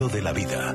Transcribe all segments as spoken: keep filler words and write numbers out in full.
de la vida.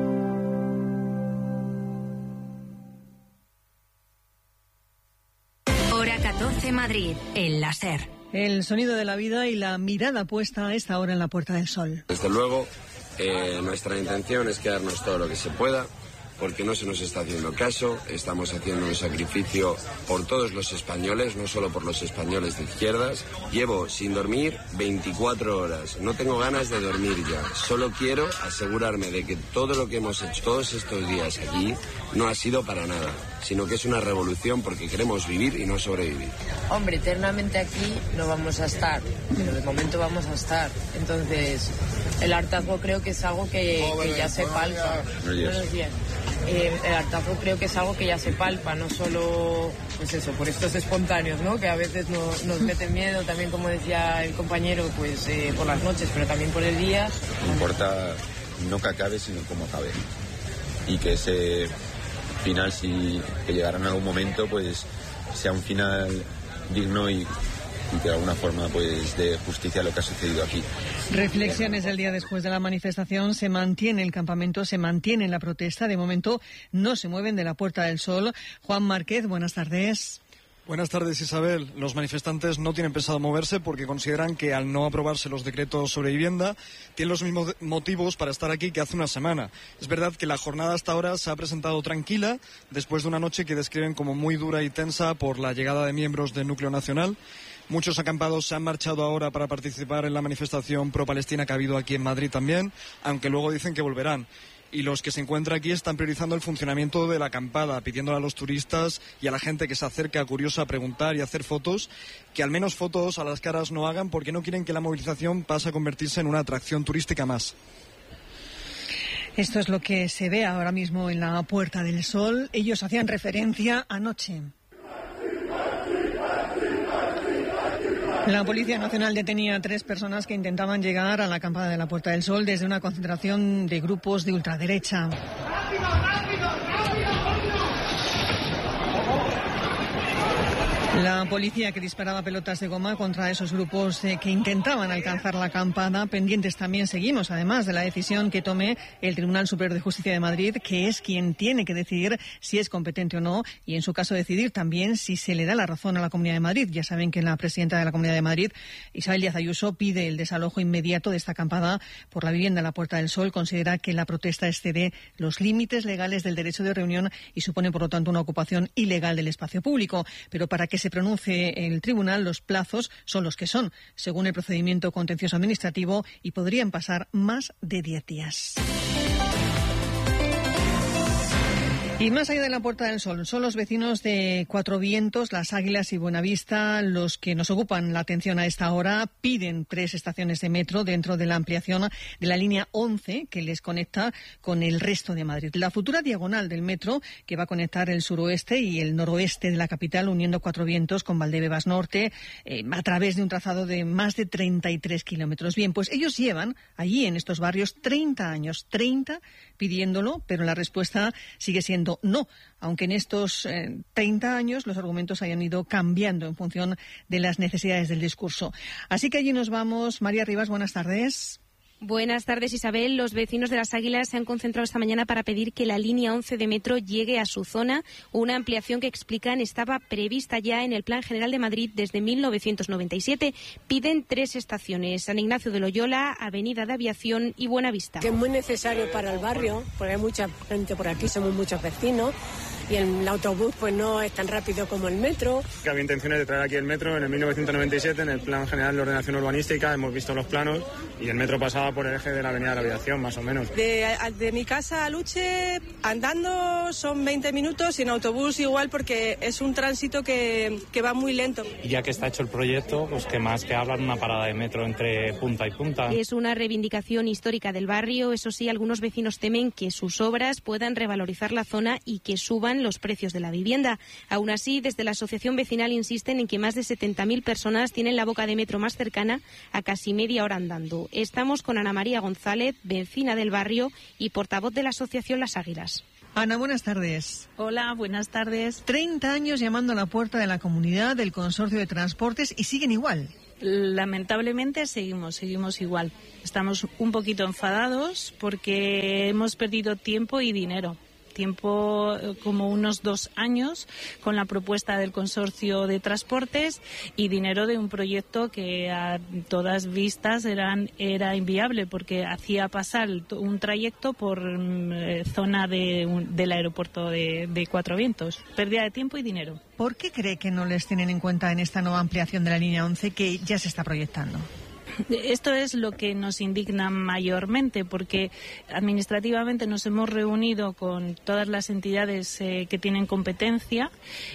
Hora catorce Madrid, el láser. El sonido de la vida y la mirada puesta a esta hora en la Puerta del Sol. Desde luego, eh, nuestra intención es quedarnos todo lo que se pueda, porque no se nos está haciendo caso, estamos haciendo un sacrificio por todos los españoles, no solo por los españoles de izquierdas. Llevo sin dormir veinticuatro horas, no tengo ganas de dormir ya, solo quiero asegurarme de que todo lo que hemos hecho todos estos días aquí no ha sido para nada, sino que es una revolución porque queremos vivir y no sobrevivir. Hombre, eternamente aquí no vamos a estar, pero de momento vamos a estar, entonces el hartazgo creo que es algo que, que ya se palpa. Buenos días. Eh, el hartazgo creo que es algo que ya se palpa, no solo, pues eso, por estos espontáneos, ¿no? Que a veces no, nos meten miedo, también como decía el compañero, pues eh, por las noches, pero también por el día. No importa no que acabe, sino cómo acabe. Y que ese final, si que llegará en algún momento, pues sea un final digno y, y que de alguna forma pues dé justicia a lo que ha sucedido aquí. Reflexiones del día después de la manifestación. Se mantiene el campamento, se mantiene la protesta. De momento no se mueven de la Puerta del Sol. Juan Márquez, buenas tardes. Buenas tardes, Isabel. Los manifestantes no tienen pensado moverse porque consideran que al no aprobarse los decretos sobre vivienda tienen los mismos motivos para estar aquí que hace una semana. Es verdad que la jornada hasta ahora se ha presentado tranquila después de una noche que describen como muy dura y tensa por la llegada de miembros del Núcleo Nacional. Muchos acampados se han marchado ahora para participar en la manifestación pro-palestina que ha habido aquí en Madrid también, aunque luego dicen que volverán. Y los que se encuentran aquí están priorizando el funcionamiento de la acampada, pidiéndole a los turistas y a la gente que se acerca curiosa a preguntar y a hacer fotos, que al menos fotos a las caras no hagan porque no quieren que la movilización pase a convertirse en una atracción turística más. Esto es lo que se ve ahora mismo en la Puerta del Sol. Ellos hacían referencia anoche. La Policía Nacional detenía a tres personas que intentaban llegar a la acampada de la Puerta del Sol desde una concentración de grupos de ultraderecha. ¡Rápido, rápido, rápido! La policía que disparaba pelotas de goma contra esos grupos eh, que intentaban alcanzar la acampada. Pendientes también seguimos, además, de la decisión que tome el Tribunal Superior de Justicia de Madrid, que es quien tiene que decidir si es competente o no, y en su caso decidir también si se le da la razón a la Comunidad de Madrid. Ya saben que la presidenta de la Comunidad de Madrid, Isabel Díaz Ayuso, pide el desalojo inmediato de esta acampada por la vivienda en la Puerta del Sol. Considera que la protesta excede los límites legales del derecho de reunión y supone, por lo tanto, una ocupación ilegal del espacio público. Pero para que se pronuncie el tribunal, los plazos son los que son, según el procedimiento contencioso administrativo, y podrían pasar más de diez días. Y más allá de la Puerta del Sol, son los vecinos de Cuatro Vientos, Las Águilas y Buenavista los que nos ocupan la atención a esta hora. Piden tres estaciones de metro dentro de la ampliación de la línea once que les conecta con el resto de Madrid. La futura diagonal del metro que va a conectar el suroeste y el noroeste de la capital, uniendo Cuatro Vientos con Valdebebas Norte, eh, a través de un trazado de más de treinta y tres kilómetros. Bien, pues ellos llevan allí en estos barrios treinta años, treinta pidiéndolo, pero la respuesta sigue siendo no, aunque en estos eh, treinta años los argumentos hayan ido cambiando en función de las necesidades del discurso. Así que allí nos vamos. María Rivas, buenas tardes. Buenas tardes, Isabel. Los vecinos de Las Águilas se han concentrado esta mañana para pedir que la línea once de metro llegue a su zona, una ampliación que explican estaba prevista ya en el Plan General de Madrid desde mil novecientos noventa y siete. Piden tres estaciones: San Ignacio de Loyola, Avenida de Aviación y Buenavista. Que es muy necesario para el barrio, porque hay mucha gente por aquí, somos muchos vecinos. Y el autobús pues no es tan rápido como el metro. Que había intenciones de traer aquí el metro en el mil novecientos noventa y siete, en el Plan General de Ordenación Urbanística, hemos visto los planos y el metro pasaba por el eje de la Avenida de la Aviación, más o menos. De, de mi casa a Luche andando son veinte minutos y en autobús igual, porque es un tránsito que, que va muy lento. Y ya que está hecho el proyecto, pues que más que hablan una parada de metro entre punta y punta. Es una reivindicación histórica del barrio. Eso sí, algunos vecinos temen que sus obras puedan revalorizar la zona y que suban los precios de la vivienda. Aún así, desde la asociación vecinal insisten en que más de setenta mil personas tienen la boca de metro más cercana a casi media hora andando. Estamos con Ana María González, vecina del barrio y portavoz de la asociación Las Águilas. Ana, buenas tardes. Hola, buenas tardes. treinta años llamando a la puerta de la comunidad del Consorcio de Transportes y siguen igual. lamentablemente seguimos, seguimos igual. Estamos un poquito enfadados porque hemos perdido tiempo y dinero. Tiempo como unos dos años con la propuesta del consorcio de transportes y dinero de un proyecto que a todas vistas eran, era inviable porque hacía pasar un trayecto por eh, zona de, un, del aeropuerto de, de Cuatro Vientos. Pérdida de tiempo y dinero. ¿Por qué cree que no les tienen en cuenta en esta nueva ampliación de la línea once que ya se está proyectando? Esto es lo que nos indigna mayormente, porque administrativamente nos hemos reunido con todas las entidades eh, que tienen competencia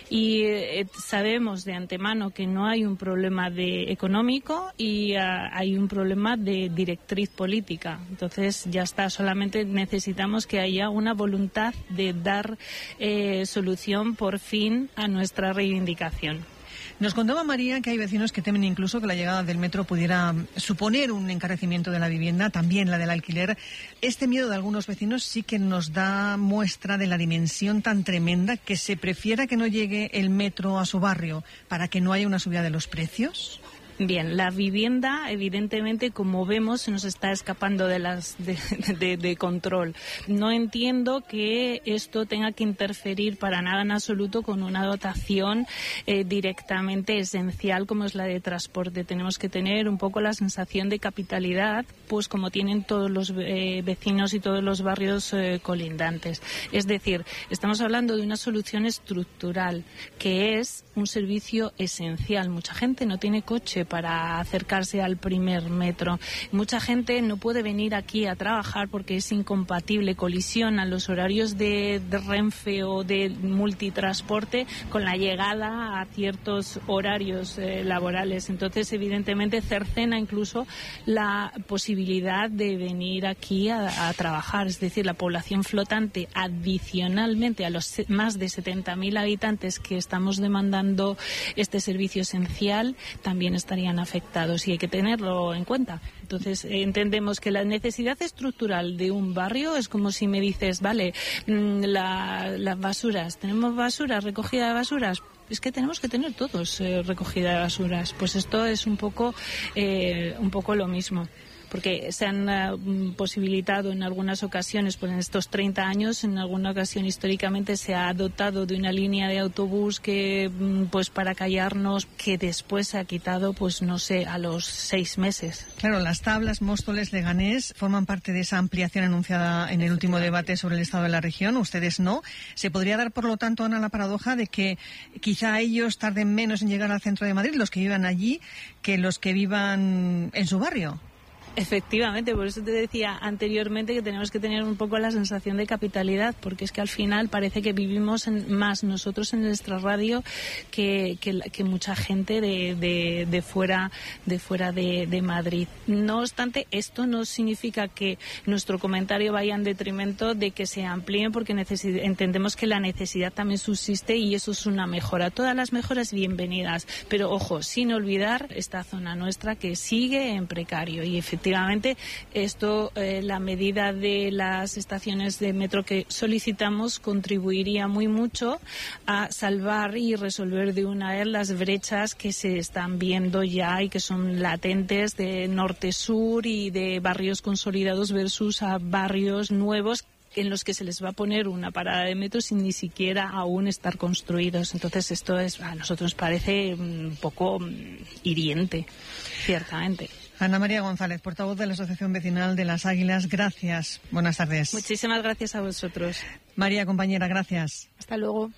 y eh, sabemos de antemano que no hay un problema de económico y uh, hay un problema de directriz política. Entonces ya está, solamente necesitamos que haya una voluntad de dar eh, solución por fin a nuestra reivindicación. Nos contaba María que hay vecinos que temen incluso que la llegada del metro pudiera suponer un encarecimiento de la vivienda, también la del alquiler. Este miedo de algunos vecinos sí que nos da muestra de la dimensión tan tremenda que se prefiera que no llegue el metro a su barrio para que no haya una subida de los precios. Bien, la vivienda, evidentemente, como vemos, se nos está escapando de las de, de, de control. No entiendo que esto tenga que interferir para nada en absoluto con una dotación eh, directamente esencial como es la de transporte. Tenemos que tener un poco la sensación de capitalidad, pues como tienen todos los eh, vecinos y todos los barrios eh, colindantes. Es decir, estamos hablando de una solución estructural, que es un servicio esencial. Mucha gente no tiene coche para acercarse al primer metro. Mucha gente no puede venir aquí a trabajar porque es incompatible, colisionan los horarios de, de Renfe o de multitransporte con la llegada a ciertos horarios eh, laborales. Entonces, evidentemente, cercena incluso la posibilidad de venir aquí a, a trabajar. Es decir, la población flotante, adicionalmente a los más de setenta mil habitantes que estamos demandando este servicio esencial, también estarían afectados y hay que tenerlo en cuenta. Entonces, eh, entendemos que la necesidad estructural de un barrio es como si me dices, vale, mmm, la, las basuras, ¿tenemos basuras, recogida de basuras? Es que tenemos que tener todos eh, recogida de basuras. Pues esto es un poco, eh, un poco lo mismo. Porque se han uh, posibilitado en algunas ocasiones, pues en estos treinta años, en alguna ocasión históricamente se ha dotado de una línea de autobús que, pues para callarnos, que después se ha quitado, pues no sé, a los seis meses. Claro, las Tablas, Móstoles, Leganés forman parte de esa ampliación anunciada en el último debate sobre el estado de la región. Ustedes no. ¿Se podría dar, por lo tanto, Ana, la paradoja de que quizá ellos tarden menos en llegar al centro de Madrid, los que vivan allí, que los que vivan en su barrio? Efectivamente, por eso te decía anteriormente que tenemos que tener un poco la sensación de capitalidad, porque es que al final parece que vivimos en, más nosotros en nuestra radio que, que, que mucha gente de, de, de fuera de fuera de, de Madrid. No obstante, esto no significa que nuestro comentario vaya en detrimento de que se amplíen, porque necesi- entendemos que la necesidad también subsiste y eso es una mejora. Todas las mejoras bienvenidas, pero ojo, sin olvidar esta zona nuestra que sigue en precario y efectivamente Efectivamente, esto, eh, la medida de las estaciones de metro que solicitamos contribuiría muy mucho a salvar y resolver de una vez las brechas que se están viendo ya y que son latentes de norte-sur y de barrios consolidados versus a barrios nuevos en los que se les va a poner una parada de metro sin ni siquiera aún estar construidos. Entonces esto es, a nosotros nos parece un poco hiriente, ciertamente. Ana María González, portavoz de la Asociación Vecinal de Las Águilas, gracias. Buenas tardes. Muchísimas gracias a vosotros. María, compañera, gracias. Hasta luego.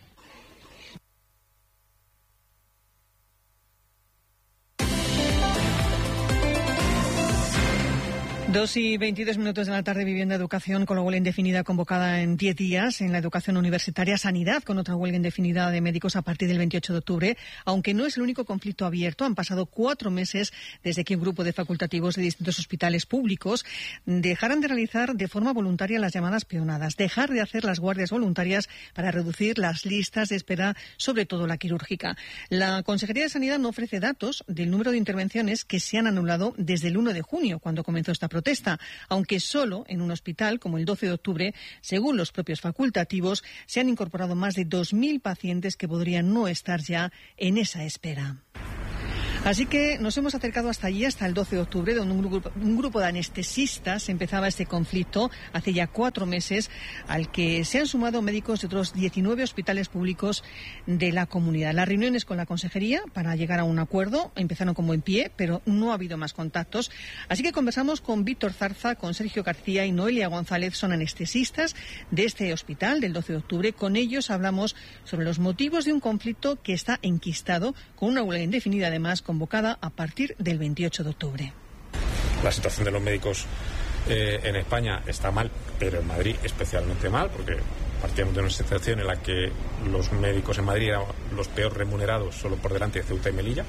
Dos y veintidós minutos de la tarde, vivienda, educación, con la huelga indefinida convocada en diez días. En la educación universitaria, sanidad, con otra huelga indefinida de médicos a partir del veintiocho de octubre. Aunque no es el único conflicto abierto, han pasado cuatro meses desde que un grupo de facultativos de distintos hospitales públicos dejaran de realizar de forma voluntaria las llamadas peonadas, dejar de hacer las guardias voluntarias para reducir las listas de espera, sobre todo la quirúrgica. La Consejería de Sanidad no ofrece datos del número de intervenciones que se han anulado desde el uno de junio, cuando comenzó esta protesta. protesta, aunque solo en un hospital como el doce de octubre, según los propios facultativos, se han incorporado más de dos mil pacientes que podrían no estar ya en esa espera. Así que nos hemos acercado hasta allí, hasta el doce de octubre, donde un grupo, un grupo de anestesistas empezaba este conflicto hace ya cuatro meses, al que se han sumado médicos de otros diecinueve hospitales públicos de la comunidad. Las reuniones con la consejería para llegar a un acuerdo empezaron como en pie, pero no ha habido más contactos. Así que conversamos con Víctor Zarza, con Sergio García y Noelia González, son anestesistas de este hospital del doce de octubre. Con ellos hablamos sobre los motivos de un conflicto que está enquistado, con una huelga indefinida además convocada a partir del veintiocho de octubre. La situación de los médicos eh, en España está mal, pero en Madrid especialmente mal, porque partíamos de una situación en la que los médicos en Madrid eran los peor remunerados, solo por delante de Ceuta y Melilla.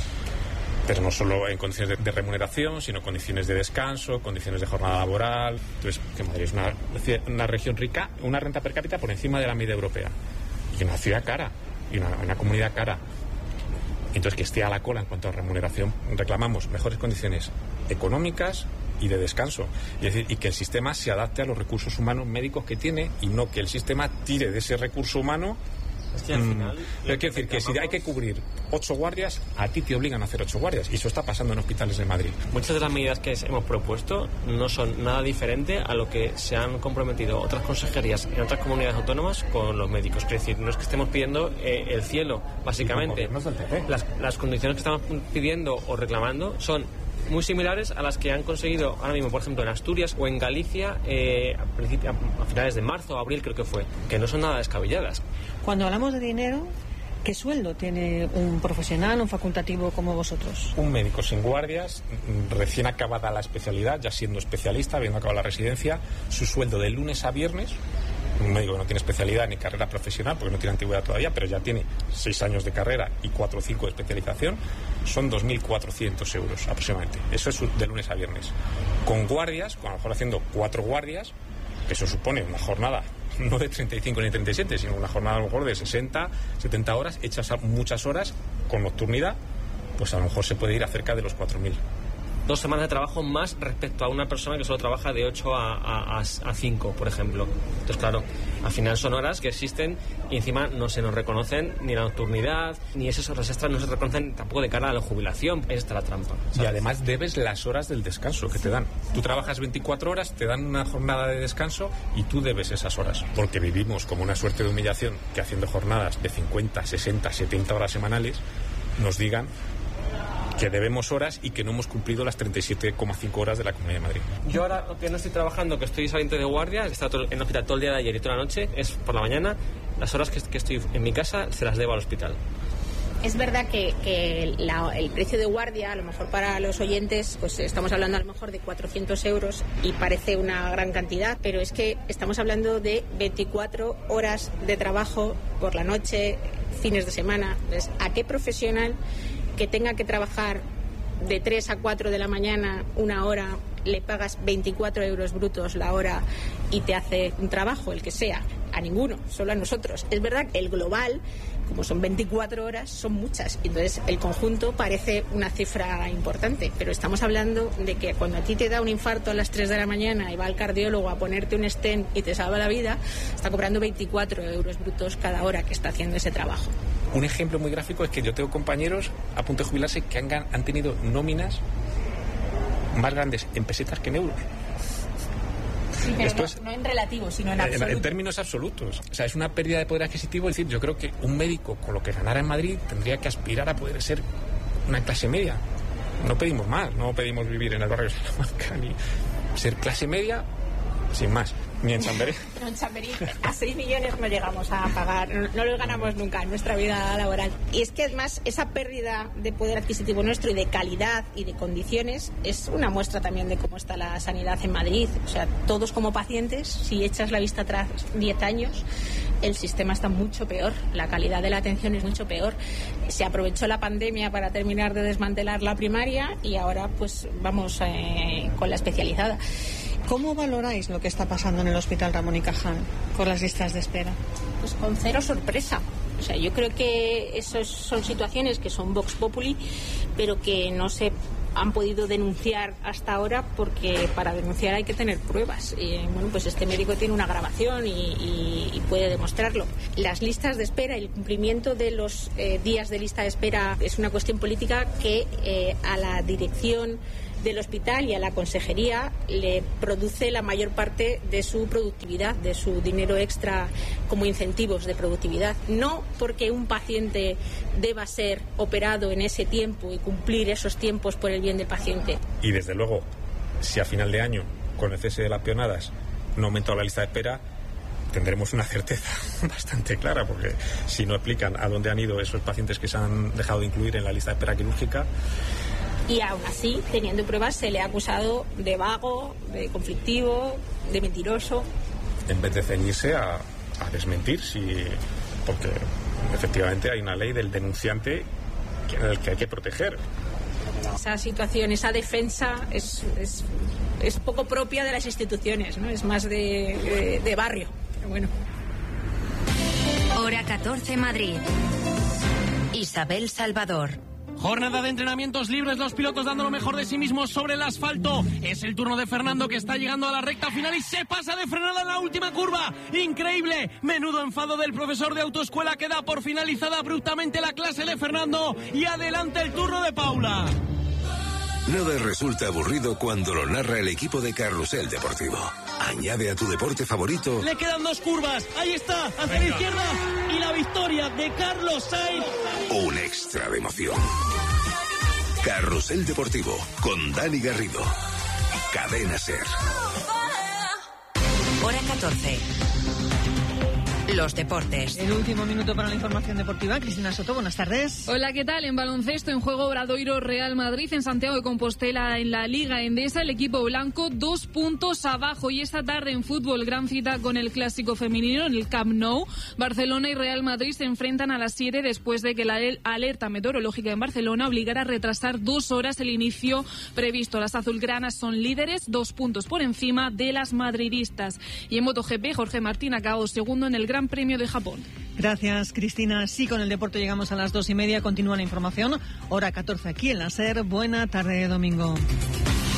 Pero no solo en condiciones de, de remuneración, sino condiciones de descanso, condiciones de jornada laboral. Entonces, que Madrid es una, una región rica, una renta per cápita por encima de la media europea. Y una ciudad cara, y una, una comunidad cara. Entonces, que esté a la cola en cuanto a remuneración, reclamamos mejores condiciones económicas y de descanso. Y, es decir, y que el sistema se adapte a los recursos humanos médicos que tiene y no que el sistema tire de ese recurso humano. Es que al final, mm, hay que decir que si hay que cubrir ocho guardias, a ti te obligan a hacer ocho guardias. Y eso está pasando en hospitales de Madrid. Muchas de las medidas que hemos propuesto no son nada diferente a lo que se han comprometido otras consejerías en otras comunidades autónomas con los médicos. Es decir, no es que estemos pidiendo eh, el cielo, básicamente. Las, las condiciones que estamos pidiendo o reclamando son muy similares a las que han conseguido ahora mismo, por ejemplo, en Asturias o en Galicia eh, a, principio, a finales de marzo o abril, creo que fue, que no son nada descabelladas. Cuando hablamos de dinero, ¿qué sueldo tiene un profesional, un facultativo como vosotros? Un médico sin guardias, recién acabada la especialidad, ya siendo especialista, habiendo acabado la residencia, su sueldo de lunes a viernes, un médico que no tiene especialidad ni carrera profesional, porque no tiene antigüedad todavía, pero ya tiene seis años de carrera y cuatro o cinco de especialización, son dos mil cuatrocientos euros aproximadamente. Eso es de lunes a viernes. Con guardias, con a lo mejor haciendo cuatro guardias, que eso supone una jornada no de treinta y cinco ni treinta y siete, sino una jornada a lo mejor de sesenta, setenta horas, hechas muchas horas con nocturnidad, pues a lo mejor se puede ir a cerca de los cuatro mil. Dos semanas de trabajo más respecto a una persona que solo trabaja de ocho a cinco, por ejemplo. Entonces, claro, al final son horas que existen y encima no se nos reconocen ni la nocturnidad, ni esas horas extras no se reconocen tampoco de cara a la jubilación. Ahí está la trampa, ¿sabes? Y además debes las horas del descanso que te dan. Tú trabajas veinticuatro horas, te dan una jornada de descanso y tú debes esas horas. Porque vivimos como una suerte de humillación que haciendo jornadas de cincuenta, sesenta, setenta horas semanales nos digan que debemos horas y que no hemos cumplido las treinta y siete coma cinco horas de la Comunidad de Madrid. Yo ahora que no estoy trabajando, que estoy saliendo de guardia, he estado en el hospital todo el día de ayer y toda la noche, es por la mañana, las horas que, que estoy en mi casa se las debo al hospital. Es verdad que, que la, el precio de guardia, a lo mejor para los oyentes, pues estamos hablando a lo mejor de cuatrocientos euros y parece una gran cantidad, pero es que estamos hablando de veinticuatro horas de trabajo por la noche, fines de semana. Entonces, ¿a qué profesional que tenga que trabajar de tres a cuatro de la mañana una hora le pagas veinticuatro euros brutos la hora y te hace un trabajo, el que sea? A ninguno, solo a nosotros. Es verdad que el global, como son veinticuatro horas, son muchas. Entonces el conjunto parece una cifra importante, pero estamos hablando de que cuando a ti te da un infarto a las tres de la mañana y va al cardiólogo a ponerte un stent y te salva la vida, está cobrando veinticuatro euros brutos cada hora que está haciendo ese trabajo. Un ejemplo muy gráfico es que yo tengo compañeros a punto de jubilarse que han, han tenido nóminas más grandes en pesetas que en euros. Sí, pero Esto no, es, no en relativo, sino en absoluto. En, en términos absolutos. O sea, es una pérdida de poder adquisitivo. Es decir, yo creo que un médico con lo que ganara en Madrid tendría que aspirar a poder ser una clase media. No pedimos más, no pedimos vivir en el barrio de Salamanca, ni ser clase media, sin más. Ni en Chamberí. No, en Chamberí a seis millones no llegamos a pagar, no, no los ganamos nunca en nuestra vida laboral. Y es que además esa pérdida de poder adquisitivo nuestro y de calidad y de condiciones es una muestra también de cómo está la sanidad en Madrid. O sea, todos como pacientes, si echas la vista atrás diez años, el sistema está mucho peor, la calidad de la atención es mucho peor. Se aprovechó la pandemia para terminar de desmantelar la primaria y ahora pues vamos eh, con la especializada. ¿Cómo valoráis lo que está pasando en el Hospital Ramón y Cajal con las listas de espera? Pues con cero sorpresa. O sea, yo creo que esas son situaciones que son vox populi, pero que no se han podido denunciar hasta ahora, porque para denunciar hay que tener pruebas. Y bueno, pues este médico tiene una grabación y, y, y puede demostrarlo. Las listas de espera y el cumplimiento de los eh, días de lista de espera es una cuestión política que eh, a la dirección del hospital y a la consejería le produce la mayor parte de su productividad, de su dinero extra como incentivos de productividad. No porque un paciente deba ser operado en ese tiempo y cumplir esos tiempos por el bien del paciente. Y desde luego, si a final de año, con el cese de las peonadas, no aumenta la lista de espera, tendremos una certeza bastante clara, porque si no explican a dónde han ido esos pacientes que se han dejado de incluir en la lista de espera quirúrgica. Y aún así, teniendo pruebas, se le ha acusado de vago, de conflictivo, de mentiroso. En vez de ceñirse a, a desmentir, si, porque efectivamente hay una ley del denunciante en el que hay que proteger. Esa situación, esa defensa es, es, es poco propia de las instituciones, ¿no? Es más de, de, de barrio. Pero bueno. Hora catorce, Madrid. Isabel Salvador. Jornada de entrenamientos libres, los pilotos dando lo mejor de sí mismos sobre el asfalto. Es el turno de Fernando, que está llegando a la recta final y se pasa de frenada en la última curva. ¡Increíble! Menudo enfado del profesor de autoescuela, que da por finalizada abruptamente la clase de Fernando. Y adelante el turno de Paula. Nada resulta aburrido cuando lo narra el equipo de Carrusel Deportivo. Añade a tu deporte favorito. Le quedan dos curvas. Ahí está, hacia Venga. la izquierda. Y la victoria de Carlos Sainz. Un extra de emoción. Carrusel Deportivo con Dani Garrido. Cadena SER. Hora catorce. Los deportes. El último minuto para la información deportiva. Cristina Soto, buenas tardes. Hola, ¿qué tal? En baloncesto, en juego Obradoiro Real Madrid, en Santiago de Compostela, en la Liga Endesa, el equipo blanco dos puntos abajo. Y esta tarde en fútbol, gran cita con el clásico femenino en el Camp Nou. Barcelona y Real Madrid se enfrentan a las siete después de que la alerta meteorológica en Barcelona obligara a retrasar dos horas el inicio previsto. Las azulgranas son líderes, dos puntos por encima de las madridistas. Y en MotoGP, Jorge Martín acabó segundo en el Gran Premio de Japón. Gracias, Cristina. Sí, con el deporte llegamos a las dos y media. Continúa la información. Hora catorce aquí en la SER. Buena tarde, domingo.